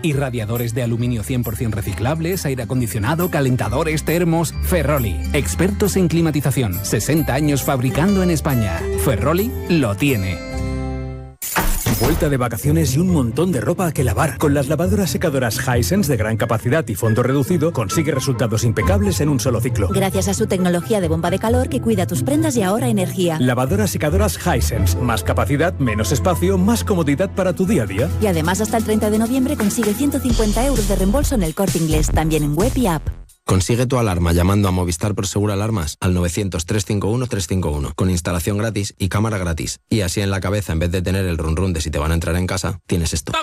Y radiadores de aluminio 100% reciclables, aire acondicionado, calentadores, termos. Ferroli, expertos en climatización, 60 años fabricando en España. Ferroli lo tiene. Vuelta de vacaciones y un montón de ropa que lavar. Con las lavadoras secadoras Hisense de gran capacidad y fondo reducido, consigue resultados impecables en un solo ciclo. Gracias a su tecnología de bomba de calor que cuida tus prendas y ahorra energía. Lavadoras secadoras Hisense. Más capacidad, menos espacio, más comodidad para tu día a día. Y además hasta el 30 de noviembre consigue 150 euros de reembolso en el Corte Inglés, también en web y app. Consigue tu alarma llamando a Movistar Prosegur Alarmas al 900-351-351 con instalación gratis y cámara gratis. Y así en la cabeza, en vez de tener el run run de si te van a entrar en casa, tienes esto.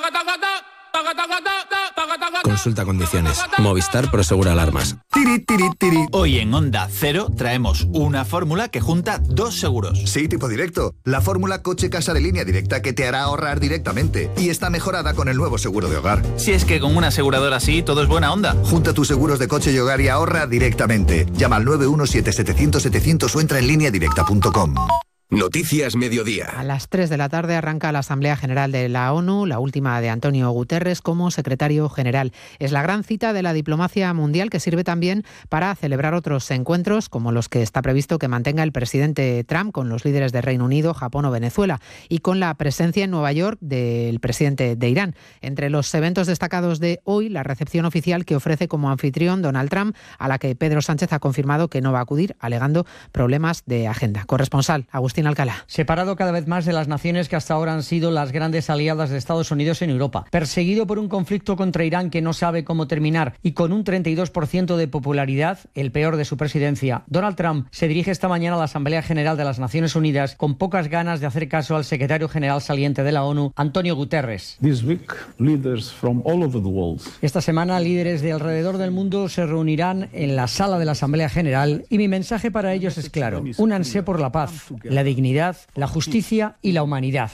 Consulta condiciones. Movistar Prosegur Alarmas. Hoy en Onda Cero traemos una fórmula que junta dos seguros. Sí, tipo directo. La fórmula coche-casa de Línea Directa que te hará ahorrar directamente. Y está mejorada con el nuevo seguro de hogar. Si es que con una aseguradora así todo es buena onda. Junta tus seguros de coche y hogar y ahorra directamente. Llama al 917-700-700 o entra en lineadirecta.com. Noticias Mediodía. A las 3 de la tarde arranca la Asamblea General de la ONU, la última de Antonio Guterres como secretario general. Es la gran cita de la diplomacia mundial que sirve también para celebrar otros encuentros como los que está previsto que mantenga el presidente Trump con los líderes de Reino Unido, Japón o Venezuela y con la presencia en Nueva York del presidente de Irán. Entre los eventos destacados de hoy, la recepción oficial que ofrece como anfitrión Donald Trump, a la que Pedro Sánchez ha confirmado que no va a acudir, alegando problemas de agenda. Corresponsal, Agustín Alcalá. Separado cada vez más de las naciones que hasta ahora han sido las grandes aliadas de Estados Unidos en Europa. Perseguido por un conflicto contra Irán que no sabe cómo terminar y con un 32% de popularidad, el peor de su presidencia, Donald Trump se dirige esta mañana a la Asamblea General de las Naciones Unidas con pocas ganas de hacer caso al secretario general saliente de la ONU, Antonio Guterres. Esta semana, líderes de alrededor del mundo se reunirán en la sala de la Asamblea General y mi mensaje para ellos es claro. Únanse por la paz, la dignidad, la justicia y la humanidad.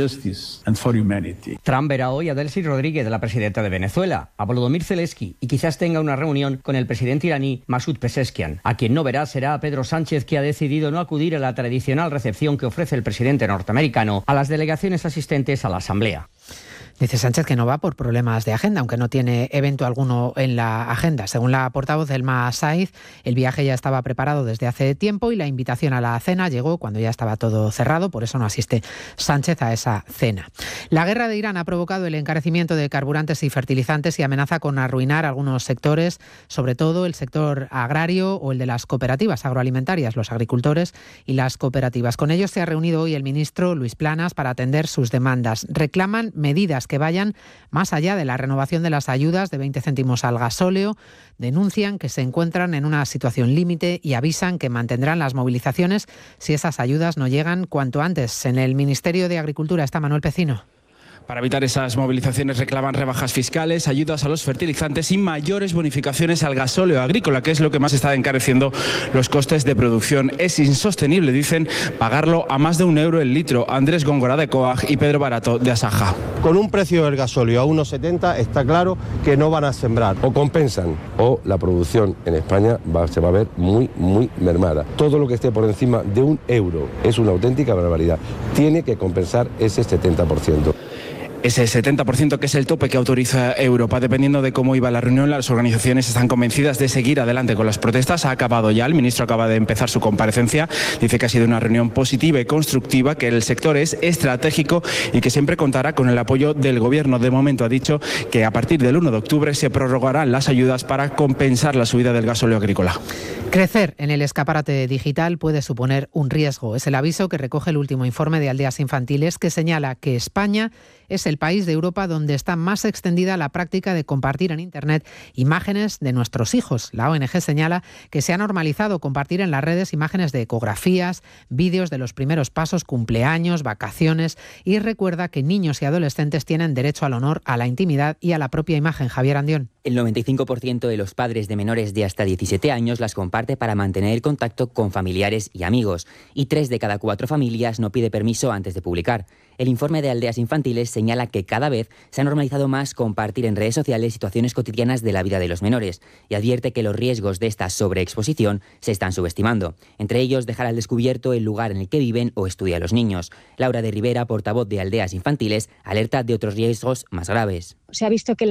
Trump verá hoy a Delcy Rodríguez, la presidenta de Venezuela, a Volodymyr Zelensky y quizás tenga una reunión con el presidente iraní Masoud Pezeshkian. A quien no verá será a Pedro Sánchez, que ha decidido no acudir a la tradicional recepción que ofrece el presidente norteamericano a las delegaciones asistentes a la Asamblea. Dice Sánchez que no va por problemas de agenda, aunque no tiene evento alguno en la agenda. Según la portavoz Elma Saiz, el viaje ya estaba preparado desde hace tiempo y la invitación a la cena llegó cuando ya estaba todo cerrado, por eso no asiste Sánchez a esa cena. La guerra de Irán ha provocado el encarecimiento de carburantes y fertilizantes y amenaza con arruinar algunos sectores, sobre todo el sector agrario o el de las cooperativas agroalimentarias, los agricultores y las cooperativas. Con ellos se ha reunido hoy el ministro Luis Planas para atender sus demandas. Reclaman medidas que vayan más allá de la renovación de las ayudas de 20 céntimos al gasóleo, denuncian que se encuentran en una situación límite y avisan que mantendrán las movilizaciones si esas ayudas no llegan cuanto antes. En el Ministerio de Agricultura está Manuel Pecino. Para evitar esas movilizaciones reclaman rebajas fiscales, ayudas a los fertilizantes y mayores bonificaciones al gasóleo agrícola, que es lo que más está encareciendo los costes de producción. Es insostenible, dicen, pagarlo a más de €1 el litro. Andrés Góngora de COAG y Pedro Barato de Asaja. Con un precio del gasóleo a 1,70 está claro que no van a sembrar. O compensan o la producción en España se va a ver muy mermada. Todo lo que esté por encima de €1 es una auténtica barbaridad. Tiene que compensar ese 70%. Ese 70% que es el tope que autoriza Europa. Dependiendo de cómo iba la reunión, las organizaciones están convencidas de seguir adelante con las protestas. Ha acabado ya, el ministro acaba de empezar su comparecencia. Dice que ha sido una reunión positiva y constructiva, que el sector es estratégico y que siempre contará con el apoyo del gobierno. De momento ha dicho que a partir del 1 de octubre se prorrogarán las ayudas para compensar la subida del gasóleo agrícola. Crecer en el escaparate digital puede suponer un riesgo. Es el aviso que recoge el último informe de Aldeas Infantiles, que señala que España es el país de Europa donde está más extendida la práctica de compartir en Internet imágenes de nuestros hijos. La ONG señala que se ha normalizado compartir en las redes imágenes de ecografías, vídeos de los primeros pasos, cumpleaños, vacaciones, y recuerda que niños y adolescentes tienen derecho al honor, a la intimidad y a la propia imagen. Javier Andión. El 95% de los padres de menores de hasta 17 años las comparte para mantener el contacto con familiares y amigos, y 3 de cada 4 familias no pide permiso antes de publicar. El informe de Aldeas Infantiles señala que cada vez se ha normalizado más compartir en redes sociales situaciones cotidianas de la vida de los menores y advierte que los riesgos de esta sobreexposición se están subestimando. Entre ellos, dejar al descubierto el lugar en el que viven o estudian los niños. Laura de Rivera, portavoz de Aldeas Infantiles, alerta de otros riesgos más graves. Se ha visto que